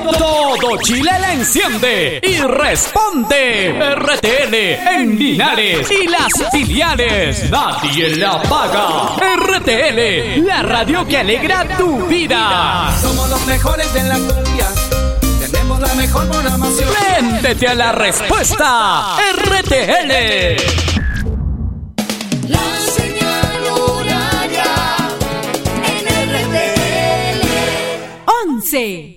Todo Chile la enciende y responde. RTL en Linares y las filiales. Nadie la paga. RTL, la radio que alegra tu vida. Somos los mejores de la cumbia. Tenemos la mejor programación. Préndete a la respuesta. RTL. La señal horaria en RTL. 11.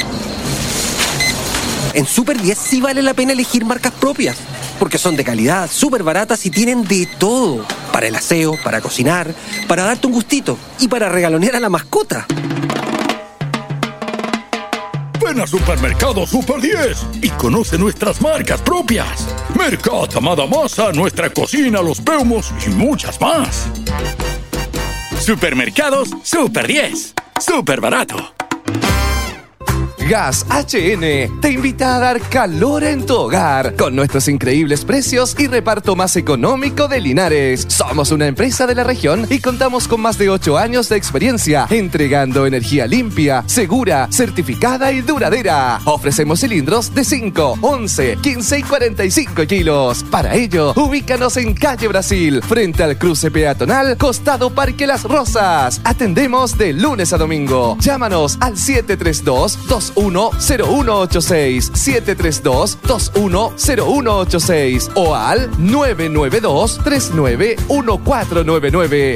En Super 10 sí vale la pena elegir marcas propias, porque son de calidad, súper baratas y tienen de todo. Para el aseo, para cocinar, para darte un gustito y para regalonear a la mascota. Ven a Supermercado Super 10 y conoce nuestras marcas propias. Mercat Amada Masa, nuestra cocina, los peumos y muchas más. Supermercados Super 10. Super barato. Gas HN te invita a dar calor en tu hogar con nuestros increíbles precios y reparto más económico de Linares. Somos una empresa de la región y contamos con más de 8 años de experiencia entregando energía limpia, segura, certificada y duradera. Ofrecemos cilindros de 5, 11, 15 y 45 kilos. Para ello, ubícanos en Calle Brasil, frente al cruce peatonal, costado Parque Las Rosas. Atendemos de lunes a domingo. Llámanos al 732-210186, 732-210186 o al 992-391499,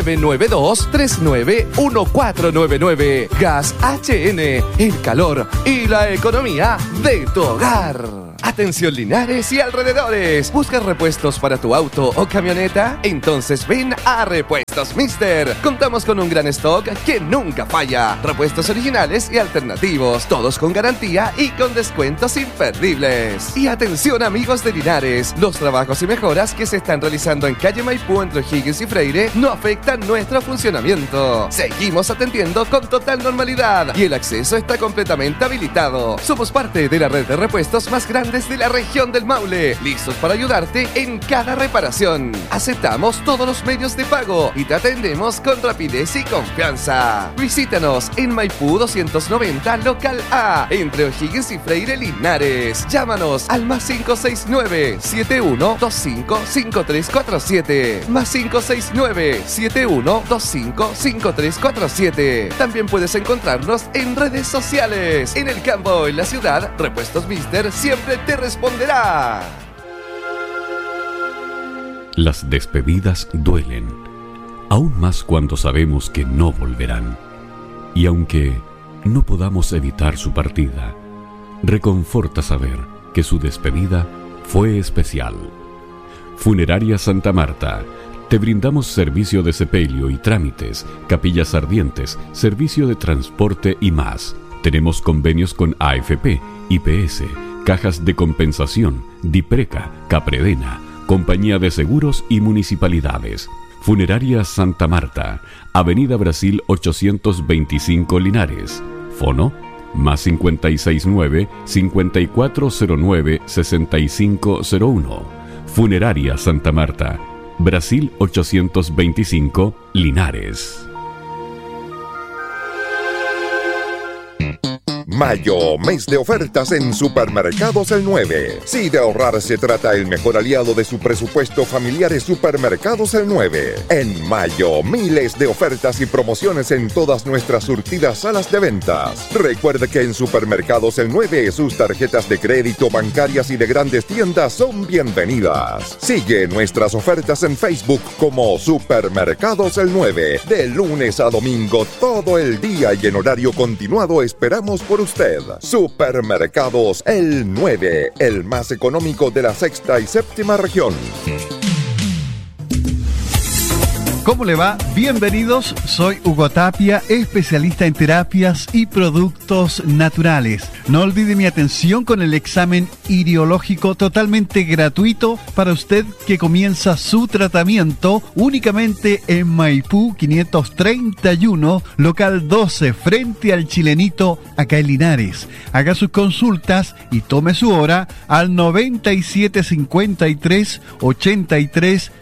992-391499. Gas HN, el calor y la economía de tu hogar. Atención Linares y alrededores. ¿Buscas repuestos para tu auto o camioneta? Entonces ven a Repuestos Mister. Contamos con un gran stock que nunca falla. Repuestos originales y alternativos, todos con garantía y con descuentos imperdibles. Y atención amigos de Linares, los trabajos y mejoras que se están realizando en calle Maipú entre O'Higgins y Freire no afectan nuestro funcionamiento. Seguimos atendiendo con total normalidad y el acceso está completamente habilitado. Somos parte de la red de repuestos más grande de la región del Maule, listos para ayudarte en cada reparación. Aceptamos todos los medios de pago y te atendemos con rapidez y confianza. Visítanos en Maipú 290, local A, entre O'Higgins y Freire Linares. Llámanos al +569-7125-5347, +569-7125-5347. También puedes encontrarnos en redes sociales. En el campo, en la ciudad, Repuestos Mister siempre te responderá. Las despedidas duelen, aún más cuando sabemos que no volverán. Y aunque no podamos evitar su partida, reconforta saber que su despedida fue especial. Funeraria Santa Marta. Te brindamos servicio de sepelio y trámites, capillas ardientes, servicio de transporte y más. Tenemos convenios con AFP, IPS, Cajas de Compensación, Dipreca, Capredena, Compañía de Seguros y Municipalidades. Funeraria Santa Marta, Avenida Brasil 825 Linares. Fono, +569-5409-6501. Funeraria Santa Marta, Brasil 825 Linares. Mayo, mes de ofertas en Supermercados El 9. Si de ahorrar se trata, el mejor aliado de su presupuesto familiar es Supermercados El 9. En mayo, miles de ofertas y promociones en todas nuestras surtidas salas de ventas. Recuerde que en Supermercados El 9 sus tarjetas de crédito, bancarias y de grandes tiendas son bienvenidas. Sigue nuestras ofertas en Facebook como Supermercados El 9. De lunes a domingo, todo el día y en horario continuado esperamos por usted. Supermercados El 9, el más económico de la sexta y séptima región. ¿Cómo le va? Bienvenidos, soy Hugo Tapia, especialista en terapias y productos naturales. No olvide mi atención con el examen iriológico totalmente gratuito para usted que comienza su tratamiento únicamente en Maipú 531, local 12, frente al Chilenito, acá en Linares. Haga sus consultas y tome su hora al 9753 83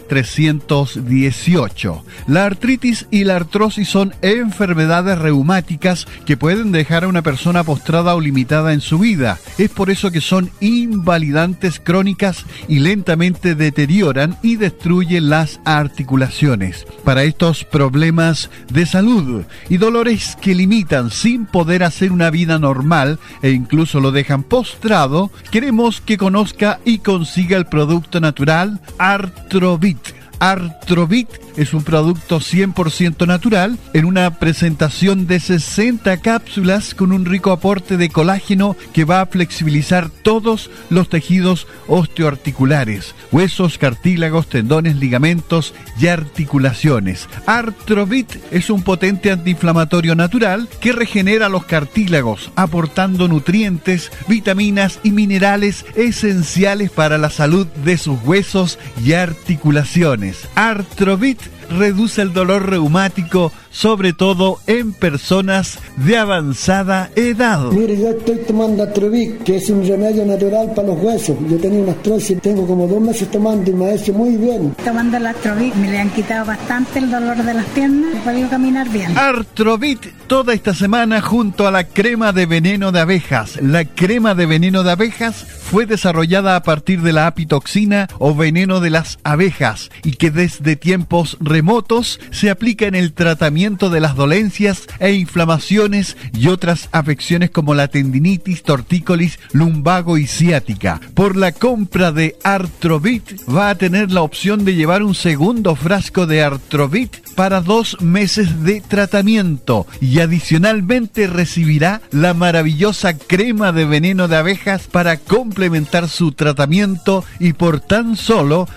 318. La artritis y la artrosis son enfermedades reumáticas que pueden dejar a una persona postrada o limitada en su vida. Es por eso que son invalidantes crónicas y lentamente deterioran y destruyen las articulaciones. Para estos problemas de salud y dolores que limitan sin poder hacer una vida normal e incluso lo dejan postrado, queremos que conozca y consiga el producto natural Artrovit. Artrovit es un producto 100% natural en una presentación de 60 cápsulas con un rico aporte de colágeno que va a flexibilizar todos los tejidos osteoarticulares, huesos, cartílagos, tendones, ligamentos y articulaciones. Artrovit es un potente antiinflamatorio natural que regenera los cartílagos, aportando nutrientes, vitaminas y minerales esenciales para la salud de sus huesos y articulaciones. Artrovit reduce el dolor reumático, sobre todo en personas de avanzada edad. Mire, yo estoy tomando Artrovit, que es un remedio natural para los huesos. Yo tenía una artrosis, tengo como 2 meses tomando y me ha hecho muy bien. Tomando el Artrovit me le han quitado bastante el dolor de las piernas y he podido caminar bien. Artrovit toda esta semana junto a la crema de veneno de abejas. La crema de veneno de abejas fue desarrollada a partir de la apitoxina o veneno de las abejas y que desde tiempos remotos se aplica en el tratamiento de las dolencias e inflamaciones y otras afecciones como la tendinitis, tortícolis, lumbago y ciática. Por la compra de Artrovit va a tener la opción de llevar un segundo frasco de Artrovit para 2 meses de tratamiento y adicionalmente recibirá la maravillosa crema de veneno de abejas para complementar su tratamiento y por tan solo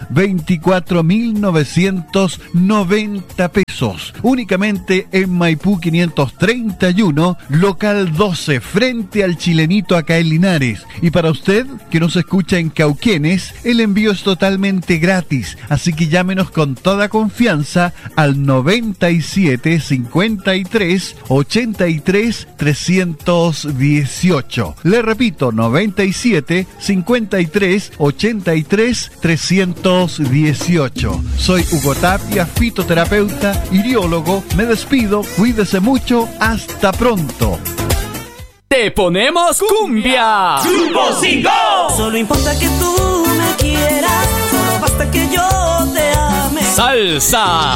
24.990 pesos. Únicamente en Maipú 531, local 12, frente al Chilenito acá en Linares. Y para usted que nos escucha en Cauquenes, el envío es totalmente gratis, así que llámenos con toda confianza al 97 53 83 318. Le repito, 97 53 83 318. Soy Hugo Tapia, fitoterapeuta, iriólogo. Me despido, cuídese mucho, hasta pronto. ¡Te ponemos cumbia! ¡Grupo 5! Solo importa que tú me quieras, solo basta que yo te ame. ¡Salsa!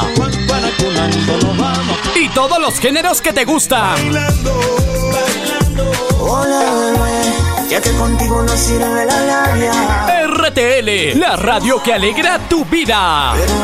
Y todos los géneros que te gustan. Bailando. Hola, bebé, ya que contigo no sirve la labia. RTL, la radio que alegra tu vida. Pero